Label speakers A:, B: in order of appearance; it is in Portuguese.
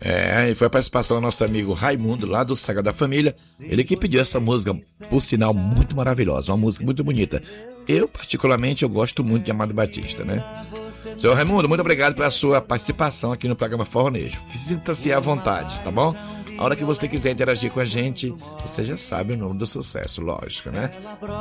A: E foi a participação do nosso amigo Raimundo, lá do Saga da Família. Ele que pediu essa música, por sinal, muito maravilhosa, uma música muito bonita. Eu, particularmente, eu gosto muito de Amado Batista, né? Senhor Raimundo, muito obrigado pela sua participação aqui no programa Forronejo. Sinta-se à vontade, tá bom? A hora que você quiser interagir com a gente, você já sabe o nome do sucesso, lógico, né?